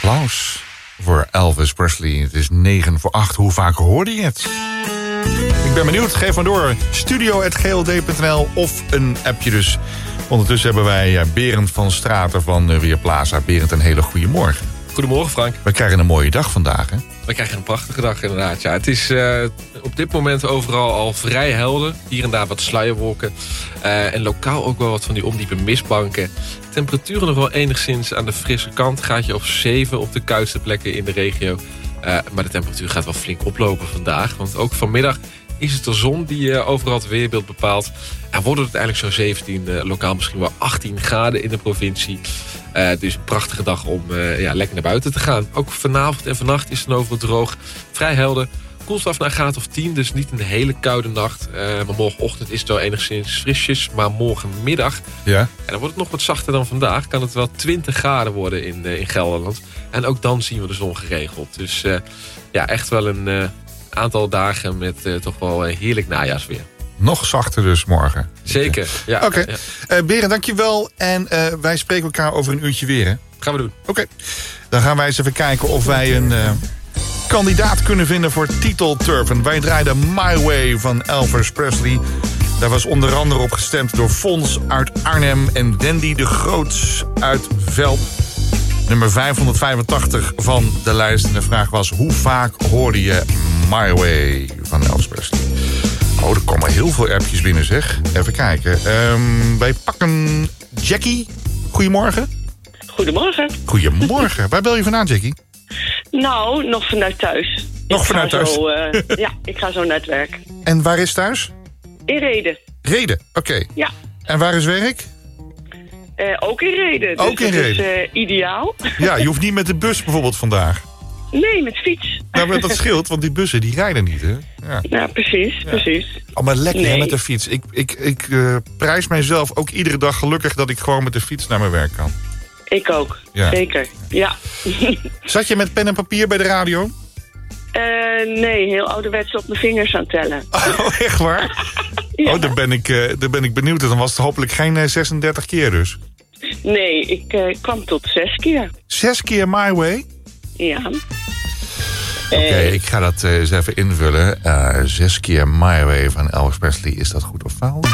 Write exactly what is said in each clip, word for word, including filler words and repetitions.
Applaus voor Elvis Presley. Het is negen voor acht. Hoe vaak hoorde je het? Ik ben benieuwd. Geef maar door. studio at g l d punt n l of een appje dus. Ondertussen hebben wij Berend van Straten van Weerplaza. Berend, een hele goede morgen. Goedemorgen, Frank. We krijgen een mooie dag vandaag, hè? We krijgen een prachtige dag, inderdaad. Ja, het is uh, op dit moment overal al vrij helder. Hier en daar wat sluierwolken. Uh, en lokaal ook wel wat van die ondiepe mistbanken. Temperaturen nog wel enigszins aan de frisse kant. Gaatje of zeven op de koudste plekken in de regio. Uh, maar de temperatuur gaat wel flink oplopen vandaag. Want ook vanmiddag is het de zon die uh, overal het weerbeeld bepaalt. En wordt het uiteindelijk zo'n zeventien, uh, lokaal misschien wel achttien graden in de provincie. Uh, dus een prachtige dag om uh, ja, lekker naar buiten te gaan. Ook vanavond en vannacht is het dan overal droog. Vrij helder. Koelt af naar een graad of tien, dus niet een hele koude nacht. Uh, maar morgenochtend is het wel enigszins frisjes. Maar morgenmiddag, ja. En dan wordt het nog wat zachter dan vandaag. Kan het wel twintig graden worden in, uh, in Gelderland. En ook dan zien we de zon geregeld. Dus uh, ja, echt wel een uh, aantal dagen met uh, toch wel uh, heerlijk najaarsweer. Nog zachter dus morgen. Zeker, ja. Oké, ja. uh, Berend, dankjewel. En uh, wij spreken elkaar over een uurtje weer, hè? Gaan we doen. Oké, okay. Dan gaan wij eens even kijken of wij een uh, kandidaat kunnen vinden voor titelturven. Wij draaiden My Way van Elvis Presley. Daar was onder andere op gestemd door Fons uit Arnhem en Wendy de Groots uit Velp. Nummer vijfhonderdvijfentachtig van de lijst. En de vraag was, hoe vaak hoorde je My Way van Elvis Presley? Oh, er komen heel veel appjes binnen, zeg. Even kijken. Um, wij pakken Jackie. Goedemorgen. Goedemorgen. Goedemorgen. Waar bel je vandaan, Jackie? Nou, nog vanuit thuis. Nog ik vanuit thuis? Zo, uh, ja, ik ga zo naar het werk. En waar is thuis? In Rheden. Rheden, oké. Okay. Ja. En waar is werk? Uh, ook in Reden. Dus ook in Reden. Dat is uh, ideaal. Ja, je hoeft niet met de bus bijvoorbeeld vandaag. Nee, met fiets. Nou, maar dat scheelt, want die bussen die rijden niet, hè? Ja, ja precies, ja. precies. Oh, maar lekker nee. met de fiets. Ik, ik, ik uh, prijs mijzelf ook iedere dag gelukkig dat ik gewoon met de fiets naar mijn werk kan. Ik ook, ja. Zeker, ja. Zat je met pen en papier bij de radio? Uh, nee, heel ouderwets op mijn vingers aan tellen. Oh, echt waar? Ja. Oh, dan ben, ik, uh, dan ben ik benieuwd. Dan was het hopelijk geen uh, zesendertig keer dus. Nee, ik uh, kwam tot zes keer. Zes keer My Way? Ja. Oké, okay, ik ga dat uh, eens even invullen. Uh, zes keer My Way van Elvis Presley. Is dat goed of fout?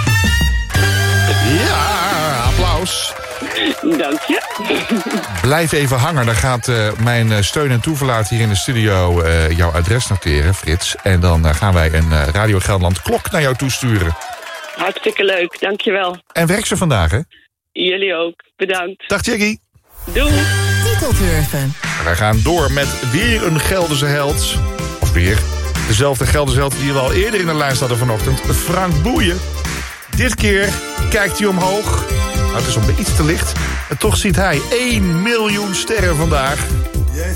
Ja, applaus. Dank je. Blijf even hangen. Dan gaat uh, mijn steun en toeverlaat hier in de studio uh, jouw adres noteren, Frits. En dan uh, gaan wij een uh, Radio Gelderland klok naar jou toesturen. Hartstikke leuk, dankjewel. En werk ze vandaag, hè? Jullie ook, bedankt. Dag, Jackie. Doei. Titelturven. Wij gaan door met weer een Gelderse held. Of weer dezelfde Gelderse held die we al eerder in de lijst hadden vanochtend. Frank Boeien. Dit keer kijkt hij omhoog. Nou, het is om iets te licht. En toch ziet hij één miljoen sterren vandaag.